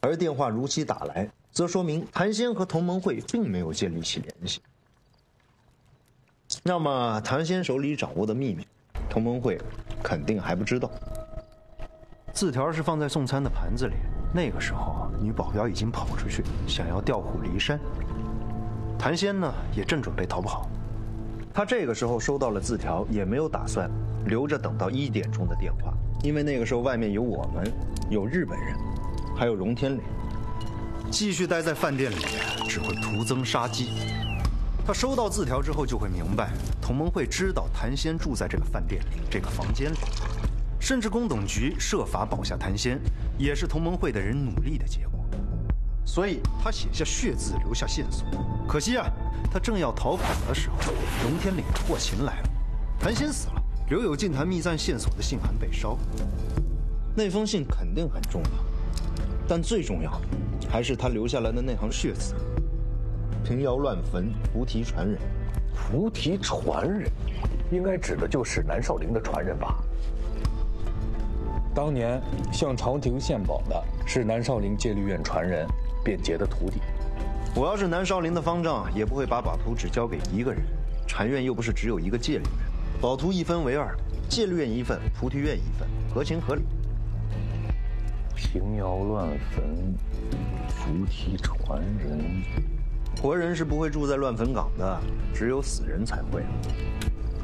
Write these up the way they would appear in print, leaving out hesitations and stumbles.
而电话如期打来，则说明谭仙和同盟会并没有建立起联系。那么谭仙手里掌握的秘密，同盟会肯定还不知道。字条是放在送餐的盘子里，那个时候女保镖已经跑出去，想要调虎离山。谭仙呢，也正准备逃跑。他这个时候收到了字条，也没有打算留着等到1点钟的电话，因为那个时候外面有我们，有日本人，还有荣天磊。继续待在饭店里只会徒增杀机。他收到字条之后就会明白，同盟会知道谭仙住在这个饭店里，这个房间里，甚至宫董局设法保下谭仙，也是同盟会的人努力的结果。所以他写下血字，留下线索。可惜啊，他正要逃跑的时候，荣天岭破秦来了，谭仙死了，留有晋谭密赞线索的信函被烧。那封信肯定很重要，但最重要的还是他留下来的那行血字：平遥乱坟，菩提传人。 菩提传人，应该指的就是南少陵的传人吧？当年向朝廷献宝的是南少陵戒律院传人卞节的徒弟。 我要是南少陵的方丈，也不会把宝图只交给一个人。禅院又不是只有一个戒律院，宝图一分为2，戒律院一份，菩提院一份，合情合理。 平遥乱坟，菩提传人。 活人是不会住在乱坟岗的，只有死人才会。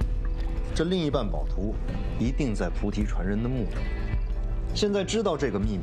这另一半宝图一定在菩提传人的墓中。现在知道这个秘密，